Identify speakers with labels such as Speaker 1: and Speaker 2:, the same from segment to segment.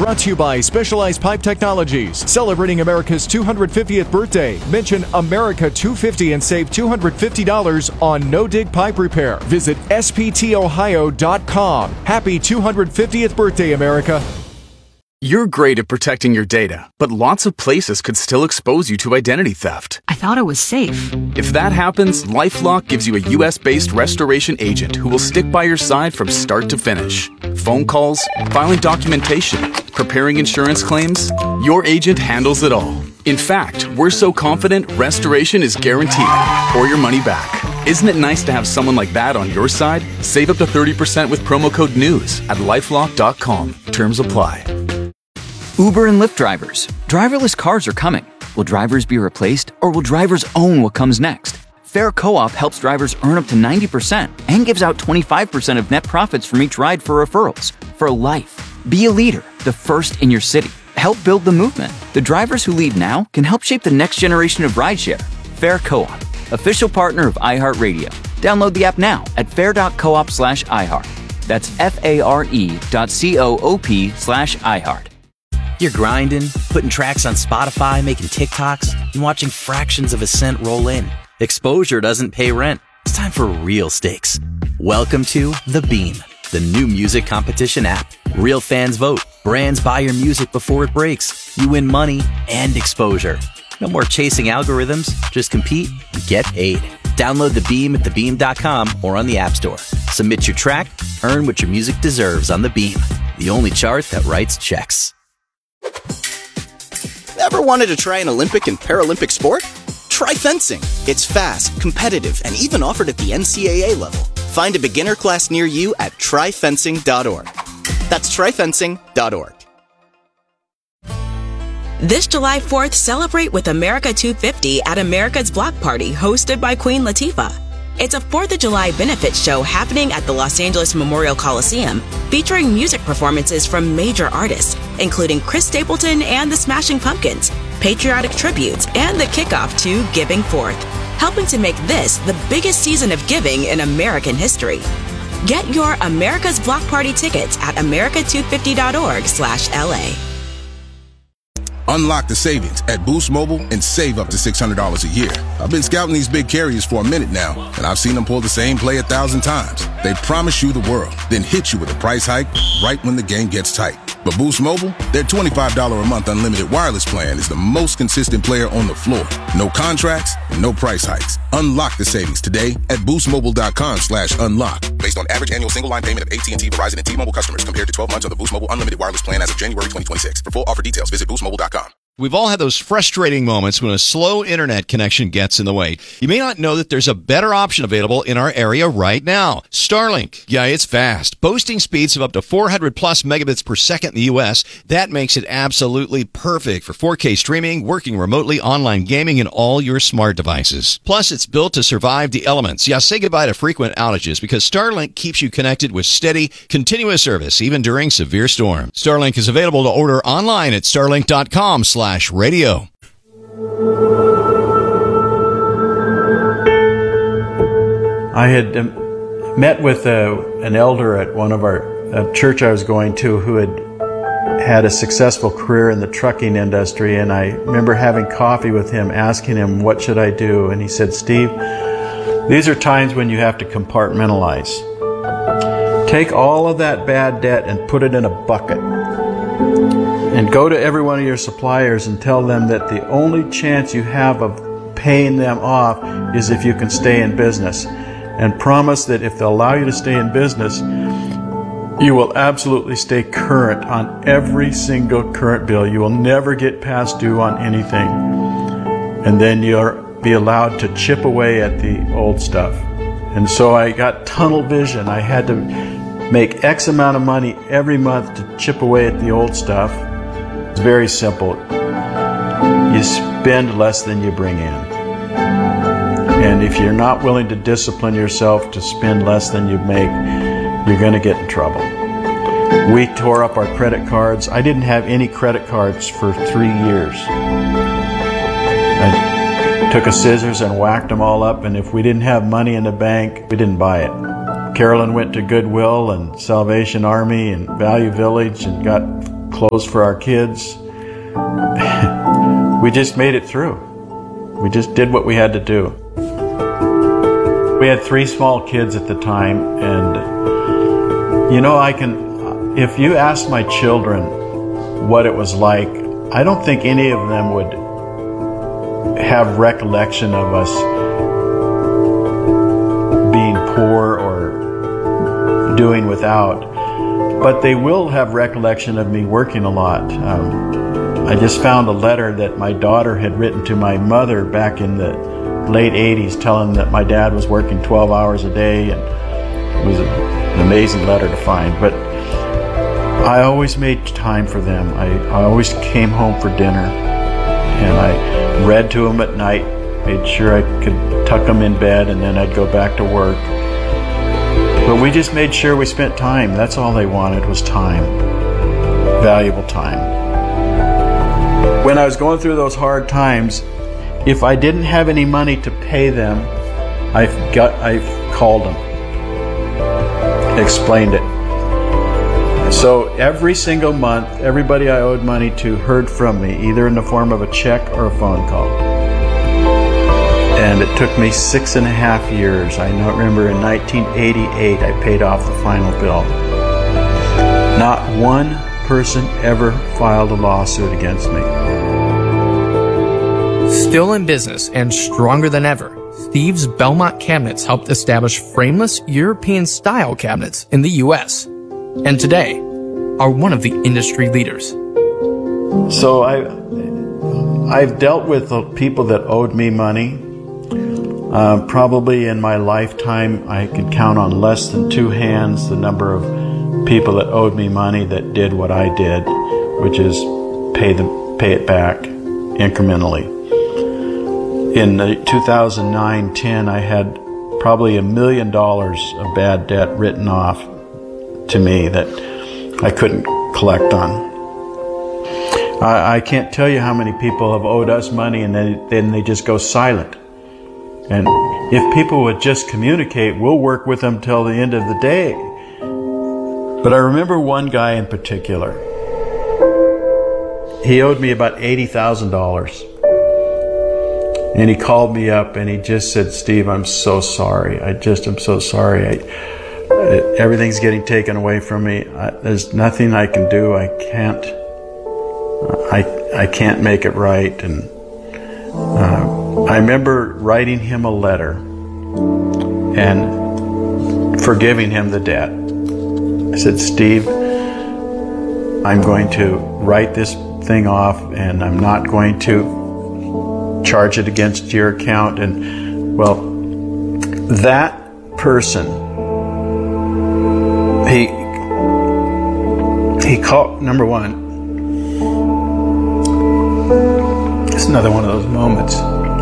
Speaker 1: Brought to you by Specialized Pipe Technologies. Celebrating America's 250th birthday. Mention America 250 and save $250 on no-dig pipe repair. Visit sptohio.com. Happy 250th birthday, America.
Speaker 2: You're great at protecting your data, but lots of places could still expose you to identity theft.
Speaker 3: I thought it was safe.
Speaker 2: If that happens, LifeLock gives you a U.S.-based restoration agent who will stick by your side from start to finish. Phone calls, filing documentation, preparing insurance claims, your agent handles it all. In fact, we're so confident restoration is guaranteed or your money back. Isn't it nice to have someone like that on your side? Save up to 30% with promo code NEWS at LifeLock.com. Terms apply.
Speaker 4: Uber and Lyft drivers. Driverless cars are coming. Will drivers be replaced, or will drivers own what comes next? Fair Co-op helps drivers earn up to 90% and gives out 25% of net profits from each ride for referrals. For life. Be a leader, the first in your city. Help build the movement. The drivers who lead now can help shape the next generation of rideshare. Fair Co-op, official partner of iHeartRadio. Download the app now at fair.coop/iHeart. That's FARE.coop/iHeart.
Speaker 5: You're grinding, putting tracks on Spotify, making TikToks, and watching fractions of a cent roll in. Exposure doesn't pay rent. It's time for real stakes. Welcome to The Beam, the new music competition app. Real fans vote. Brands buy your music before it breaks. You win money and exposure. No more chasing algorithms. Just compete and get paid. Download The Beam at thebeam.com or on the App Store. Submit your track, earn what your music deserves on The Beam, the only chart that writes checks.
Speaker 6: Ever wanted to try an Olympic and Paralympic sport? Try fencing. It's fast, competitive, and even offered at the NCAA level. Find a beginner class near you at tryfencing.org. That's tryfencing.org.
Speaker 7: This July 4th, celebrate with America 250 at America's Block Party, hosted by Queen Latifah. It's a 4th of July benefit show happening at the Los Angeles Memorial Coliseum, featuring music performances from major artists, including Chris Stapleton and the Smashing Pumpkins, patriotic tributes, and the kickoff to Giving Forth, helping to make this the biggest season of giving in American history. Get your America's Block Party tickets at america250.org/LA.
Speaker 8: Unlock the savings at Boost Mobile and save up to $600 a year. I've been scouting these big carriers for a minute now, and I've seen them pull the same play 1,000 times. They promise you the world, then hit you with a price hike right when the game gets tight. But Boost Mobile, their $25 a month unlimited wireless plan is the most consistent player on the floor. No contracts, no price hikes. Unlock the savings today at boostmobile.com/unlock. Based on average annual single line payment of AT&T, Verizon, and T-Mobile customers compared to 12 months of the Boost Mobile unlimited wireless plan as of January 2026. For full offer details, visit boostmobile.com.
Speaker 9: We've all had those frustrating moments when a slow internet connection gets in the way. You may not know that there's a better option available in our area right now. Starlink. Yeah, it's fast. Boasting speeds of up to 400 plus megabits per second in the U.S. That makes it absolutely perfect for 4K streaming, working remotely, online gaming, and all your smart devices. Plus, it's built to survive the elements. Yeah, say goodbye to frequent outages because Starlink keeps you connected with steady, continuous service, even during severe storms. Starlink is available to order online at starlink.com/radio.
Speaker 10: I had met with an elder at one of our church I was going to who had a successful career in the trucking industry, and I remember having coffee with him, asking him, what should I do? And he said, Steve, these are times when you have to compartmentalize. Take all of that bad debt and put it in a bucket. And go to every one of your suppliers and tell them that the only chance you have of paying them off is if you can stay in business. And promise that if they'll allow you to stay in business, you will absolutely stay current on every single current bill. You will never get past due on anything. And then you'll be allowed to chip away at the old stuff. And so I got tunnel vision. I had to make X amount of money every month to chip away at the old stuff. It's very simple. You spend less than you bring in. And if you're not willing to discipline yourself to spend less than you make, you're going to get in trouble. We tore up our credit cards. I didn't have any credit cards for 3 years. I took a scissors and whacked them all up, and if we didn't have money in the bank, we didn't buy it. Carolyn went to Goodwill and Salvation Army and Value Village and got clothes for our kids. We just made it through. We just did what we had to do. We had 3 small kids at the time, and if you ask my children what it was like, I don't think any of them would have recollection of us being poor or doing without, but they will have recollection of me working a lot. I just found a letter that my daughter had written to my mother back in the late 80s telling that my dad was working 12 hours a day, and it was an amazing letter to find. But I always made time for them. I always came home for dinner, and I read to them at night, made sure I could tuck them in bed, and then I'd go back to work. But we just made sure we spent time. That's all they wanted, was time. Valuable time. When I was going through those hard times, if I didn't have any money to pay them, I called them, explained it. So every single month, everybody I owed money to heard from me, either in the form of a check or a phone call. And it took me 6.5 years. I remember in 1988, I paid off the final bill. Not one person ever filed a lawsuit against me.
Speaker 3: Still in business and stronger than ever, Steve's Belmont Cabinets helped establish frameless European-style cabinets in the U.S. and today are one of the industry leaders.
Speaker 10: So I've dealt with the people that owed me money. Probably in my lifetime, I can count on less than 2 hands the number of people that owed me money that did what I did, which is pay it back incrementally. In 2009-10, I had probably $1 million of bad debt written off to me that I couldn't collect on. I can't tell you how many people have owed us money and then they just go silent. And if people would just communicate, we'll work with them till the end of the day. But I remember one guy in particular. He owed me about $80,000. And he called me up and he just said, "Steve, I'm so sorry. I'm so sorry. Everything's getting taken away from me. There's nothing I can do. I can't make it right." And I remember writing him a letter and forgiving him the debt. I said, "Steve, I'm going to write this thing off and I'm not going to charge it against your account." And well, that person, he called, number one, it's another one of those moments,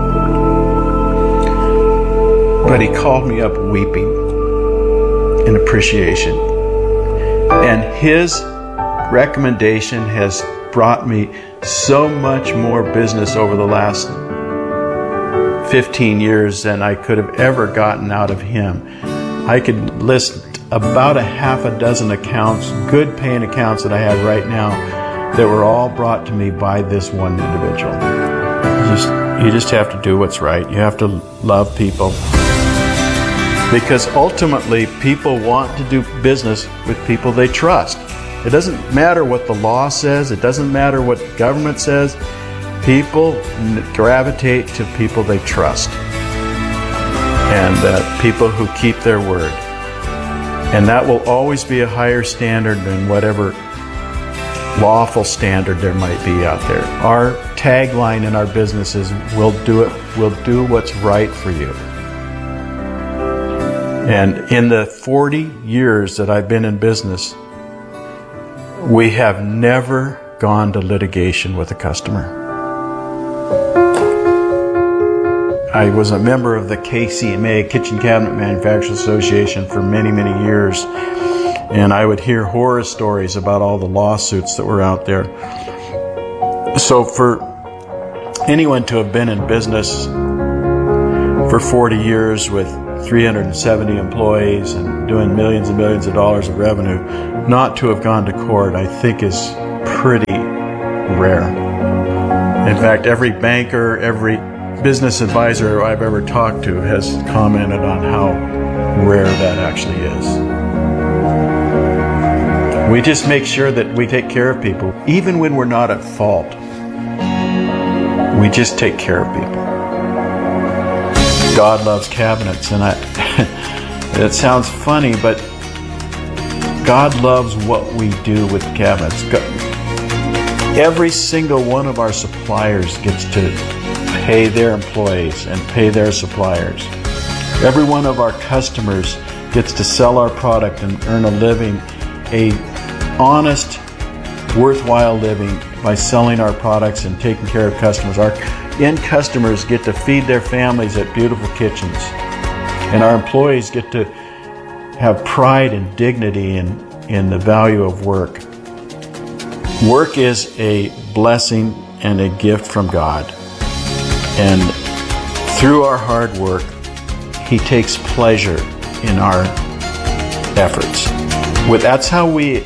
Speaker 10: but he called me up weeping in appreciation. And his recommendation has brought me so much more business over the last 15 years than I could have ever gotten out of him. I could list about a half a dozen accounts, good paying accounts that I have right now, that were all brought to me by this one individual. You just have to do what's right. You have to love people. Because ultimately, people want to do business with people they trust. It doesn't matter what the law says. It doesn't matter what the government says. People gravitate to people they trust. And people who keep their word. And that will always be a higher standard than whatever lawful standard there might be out there. Our tagline in our business is, we'll do what's right for you. And in the 40 years that I've been in business, we have never gone to litigation with a customer. I was a member of the KCMA, Kitchen Cabinet Manufacturers Association, for many, many years. And I would hear horror stories about all the lawsuits that were out there. So for anyone to have been in business for 40 years with 370 employees and doing millions and millions of dollars of revenue, not to have gone to court, I think is pretty rare. In fact, every banker, every business advisor I've ever talked to has commented on how rare that actually is. We just make sure that we take care of people, even when we're not at fault. We just take care of people. God loves cabinets, and it sounds funny, but God loves what we do with cabinets. Every single one of our suppliers gets to pay their employees and pay their suppliers. Every one of our customers gets to sell our product and earn a living, a honest, worthwhile living by selling our products and taking care of customers. Our end customers get to feed their families at beautiful kitchens, and our employees get to have pride and dignity in the value of work. Work is a blessing and a gift from God. And through our hard work, He takes pleasure in our efforts. That's how we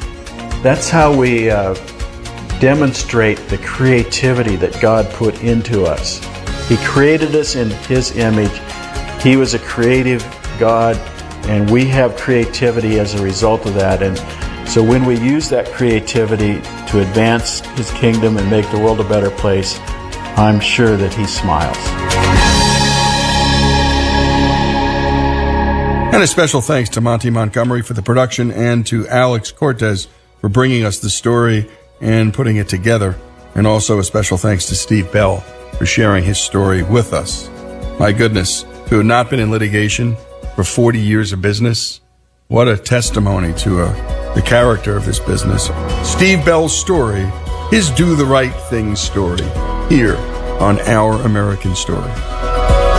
Speaker 10: demonstrate the creativity that God put into us. He created us in His image. He was a creative God, and we have creativity as a result of that. And so when we use that creativity to advance His kingdom and make the world a better place, I'm sure that He smiles.
Speaker 11: And a special thanks to Monty Montgomery for the production, and to Alex Cortez for bringing us the story and putting it together. And also a special thanks to Steve Bell for sharing his story with us. My goodness, to have not been in litigation for 40 years of business, what a testimony to the character of this business. Steve Bell's story, his Do the Right Thing story, here on Our American Story.